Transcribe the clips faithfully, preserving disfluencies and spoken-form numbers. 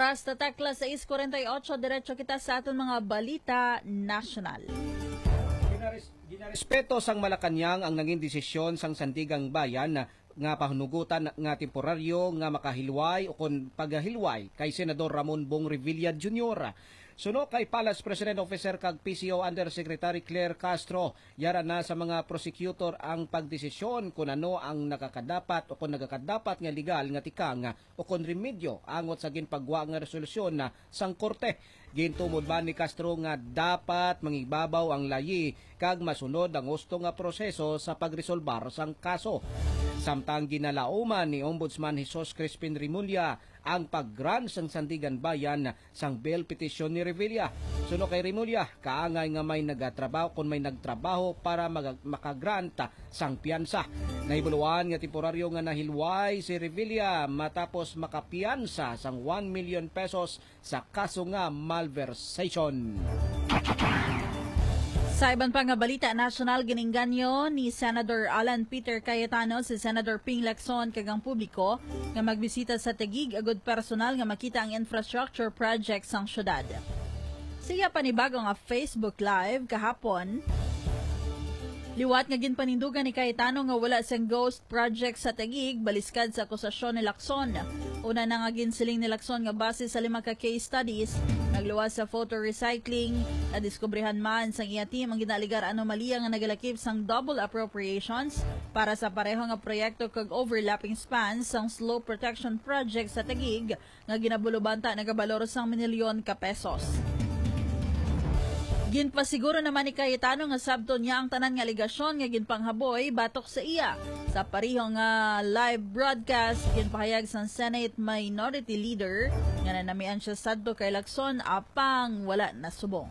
Oras tatakla sais forty-eight, diretso kita sa aton mga balita nasyonal. Ginares, ginarespeto sang Malacañang ang naging desisyon sang Sandigang Bayan na nga pahunugutan nga temporaryo nga makahilway o kon pagahilway kay Senador Ramon Bong Revilla Junior Suno kay Palace President Officer kag P C O Undersecretary Claire Castro, yara na sa mga prosecutor ang pagdesisyon kung ano ang nakakadapat o kung nagakadapat nga legal nga tikang o kung remedyo angot sa ginpagwa nga resolusyon na sang korte. Gintumod ba ni Castro nga dapat mangibabaw ang layi kag masunod ang gusto nga proseso sa pagresolbar sang kaso. Samtang ginalauman ni Ombudsman Jesus Crispin Rimulya ang pag-grant sang Sandigan Bayan sang bail petition ni Revilla. Suno kay Rimulya, kaangay nga may nagatrabaho kung may nagtrabaho para makagrant sang piyansa. Nahibuluan nga temporaryo nga nahilway si Revilla matapos makapiyansa sang one million pesos sa kaso nga malversation. Sa iban pa nga balita nasyonal, giningganyo ni Senator Alan Peter Cayetano si Senator Ping Lacson kagang publiko nga magbisita sa Taguig agud personal nga makita ang infrastructure project sang syudad. Siya panibago nga Facebook Live kahapon, liwat nga ginpanindugan ni Cayetano nga wala sang ghost project sa Taguig baliskad sa akusasyon ni Lacson. Una na nga ginsiling ni Lacson nga base sa lima ka case studies, nagluwas sa photo recycling, nadiskubrihan man sang iya team ang ginaligar anomalya nga nagalakip sang double appropriations para sa pareho nga proyekto kag overlapping spans sang slope protection project sa Taguig nga ginabulubanta nagabalor sang milyon ka pesos. Ginpasiguro naman ni Cayetano nga sabton niya ang tanan nga aligasyon nga ginpanghaboy batok sa iya. Sa pareho nga live broadcast, ginpahayag sang Senate Minority Leader nga nanamian siya sadto kay Lacson apang wala nasubong.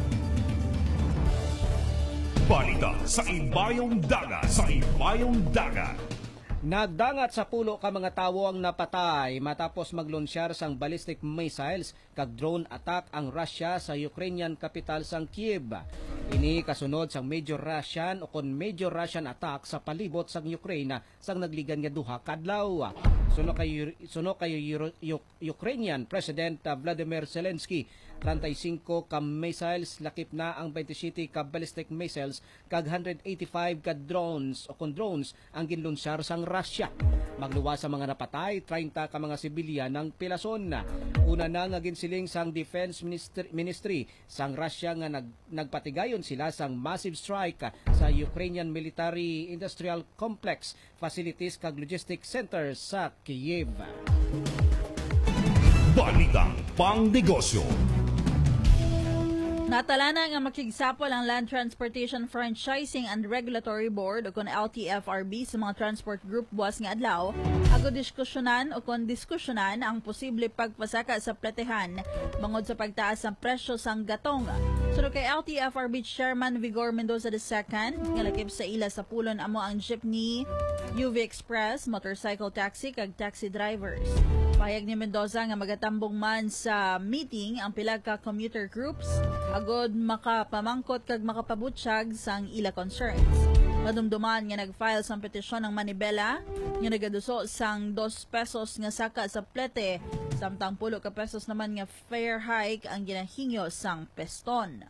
Balita sa Imbayong Dagat, sa Imbayong Dagat. Nagdangat sa pulo ka mga tawo ang napatay matapos maglunsyar sang ballistic missiles kag drone attack ang Russia sa Ukrainian capital sang Kyiv. Ini kasunod sang major Russian o kon major Russian attack sa palibot sang Ukraine sang nagligan nga duha ka adlaw. Suno kay suno kay Ukrainian President Vladimir Zelensky, thirty-five ka missiles lakip na ang twenty-seven ka ballistic missiles kag one hundred eighty-five ka drones o kon drones ang ginlunsyar sang Russia. Magluwas sa mga napatay, thirty ka mga sibilyan ng pilason. Una na nga ginsiling sang Defense Ministry, Ministry sang Russia nga nag, nagpatigayon sila sang massive strike sa Ukrainian Military Industrial Complex, facilities kag logistics center sa Kyiv. Balitang Pangnegosyo. Natalana nga makigsapol ang Land Transportation Franchising and Regulatory Board o kon L T F R B sa mga transport group buwas nga adlaw ago diskusyonan o kon diskusyonan ang posible pagpasaka sa pletehan bangod sa pagtaas ng presyo sang gatong. Sunod kay L T F R B Chairman Vigor Mendoza the second, nga lakip sa ila sa pulon amo ang jeepney, U V Express, motorcycle taxi kag taxi drivers. Pahayag ni Mendoza nga magatambong man sa meeting ang pila ka commuter groups agod makapamangkot kag makapabutsyag sang ila concerns. Madumduman nga nag-file sang petisyon ng Manibela nga nagaduso sang two pesos nga saka sa plete samtang pulo ka pesos naman nga fare hike ang ginahingyo sang peston.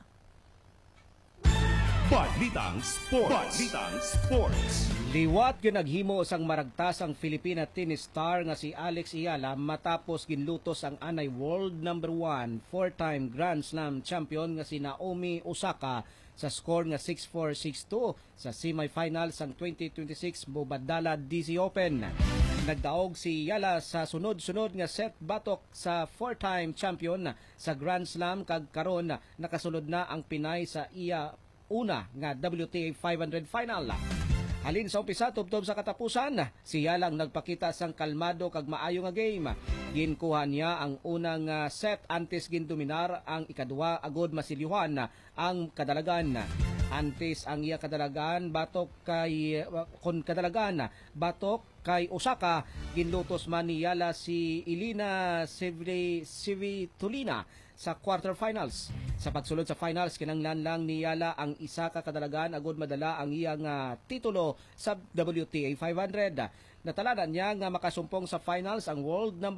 Balitang Sports. Balitang Sports. Liwat gyud naghimo sang maragtas ang Filipina tennis star nga si Alex Ayala matapos ginlutos ang anay world number one four-time Grand Slam champion nga si Naomi Osaka sa score nga six four, six two sa semifinal sang twenty twenty-six Mubadala D C Open. Nagdaog si Ayala sa sunod-sunod nga set batok sa four-time champion sa Grand Slam kag karon nakasulod na ang Pinay sa iya una nga W T A five hundred final. Halin sa umpisa tubtob sa katapusan, siya lang nagpakita sang kalmado kag maayo nga game. Ginkuha niya ang unang set antes gindominar ang ikaduha agod masilyuhan ang kadalagan. Antes ang iya kadalagan batok kay kon kadalagan batok kay Osaka, ginlutos man ni Ayala si Elina Svitolina sa quarterfinals. Sa pagsulod sa finals, kinanglan lang ni Ayala ang isa ka kadalagan agod madala ang iyang uh, titulo sa W T A five hundred. Natalanan niya nga makasumpong sa finals ang world number